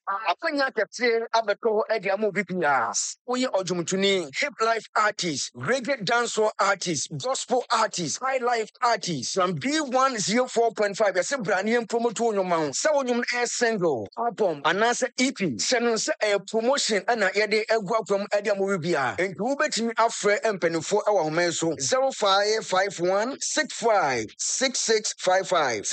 Apanya kete abeto edi amu bibia. Oye ojumtuni, hip life artist, reggae dancehall artist, gospel artist, high life artist. From B104.5, yase brand new promote on your mount. Sa onyum air single, album, anasa EP. Shannon say a promotion ana yede egwa from edi amu bibia. Enki ubetimi afre empenifo ewa homenso 0551656655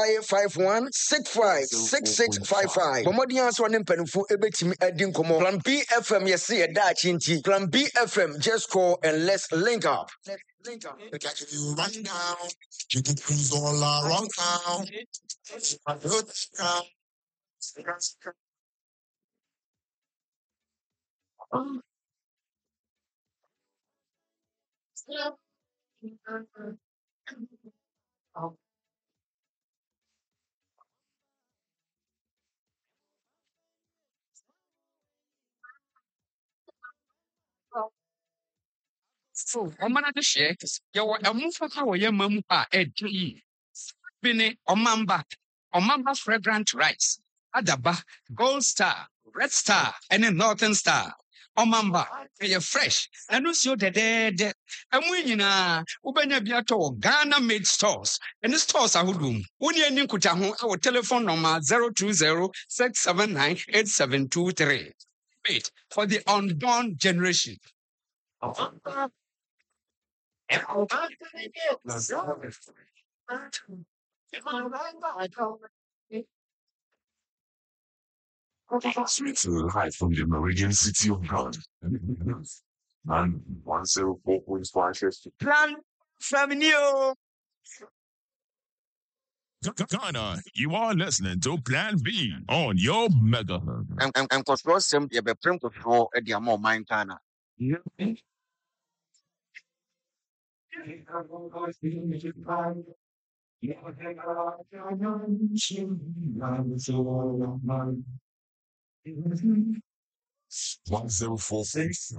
0551656655. Bomodi answer on empenifo ebetimi edi nkomo. Plan B FM yesi yeda chinti. Plan B FM just call and let's link up. Link up. I can give you right now. You can cruise all around town. I heard this now. So, Omana de share, you were a move for how your mum are a G. Bine, Omamba fragrant rice, Adaba, Gold Star, Red Star, and a Northern Star. Omamba, you're fresh, and no so the dead. And when you know, Ubenya Biato, Ghana made stores, and the stores are Hudum. When you need our telephone number 020-679-8723. Wait for the unborn generation. Sweet live from the Meridian City of God. Man, 104.5. Plan Femini. Ghana, you are listening to Plan B on your megahertz. And control sim ye be prim control e dia mo mind kana. One zero four six.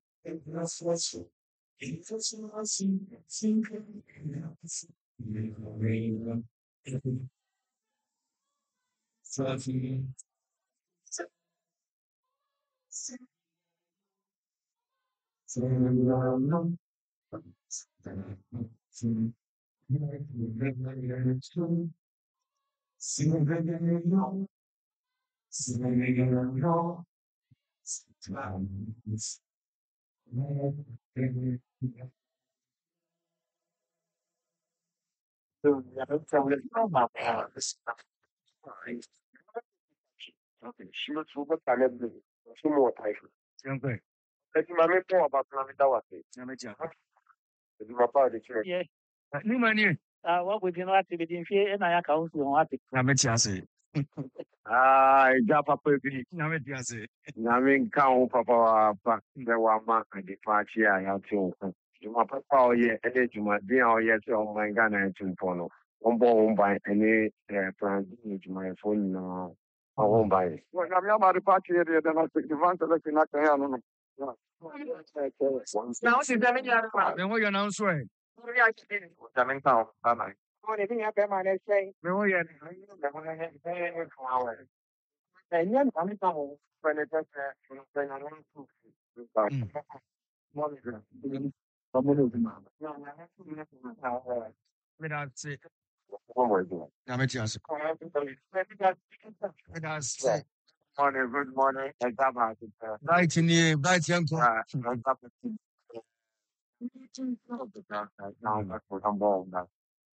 What would you know to be in fear and I account for what Japa Pepi, Namin Cow Papa, the Wama, and the party I have to. My papa, yeah, and then to my dear, yes, on my Ghana and to follow. One born by any plan to my phone now. I won't buy it. Well, I'm about the party area, then I'll take the van to let you knock the hand. now she's having your Then what you announce, right? Coming down, bye bye. only thing I can manage saying, Then what you And then coming down when it does when I want to. That's it. One more thing. That's it. Morning, good morning. And that about it. Right in here, right young. On top of it. Now that's what I'm born now.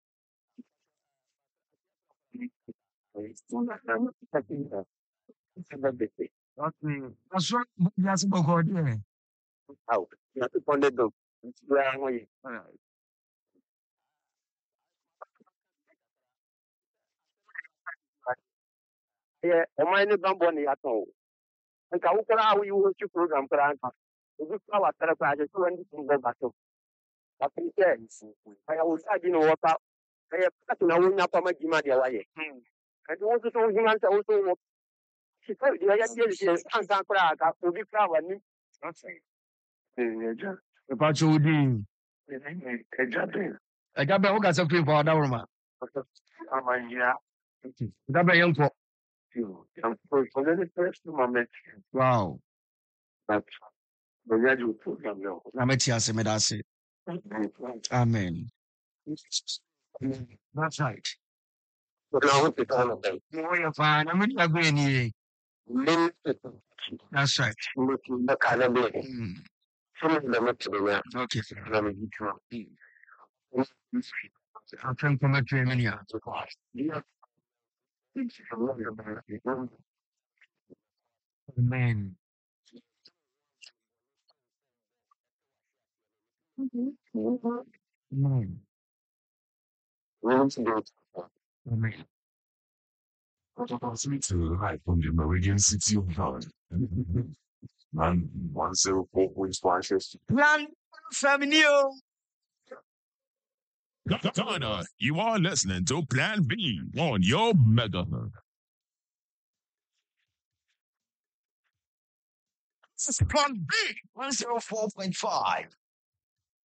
That's right. That's about God. Yeah. Out. You have to put it up. It's where we. Yeah, am I in the bamboo at all? And how can I use your program for answer? If you flower therapy, I just go back to. I think I was adding water. I have cut in a wing up on my Jima. And also so humans also. She said, the idea is Santa Praga will be flower. About you, Dean. Exactly. I got my own for that woman. I'm here. That by young folk. you. And for the first moment, Wow. that the radio program now. Nametiase medase. Amen. That's right. But now it's all of them. No, you're fine. I'm not going anyway. That's right. Looking back at them, Mm. some of them up to the left. Okay, sir. And I'm in trouble. I can come back to him anyhow. Yeah. Amen. Amen. Amen. Live from the Meridian City of God. Man, 104.5. Plan family. Ghana, you are listening to Plan B on your megahertz. This is Plan B 104.5.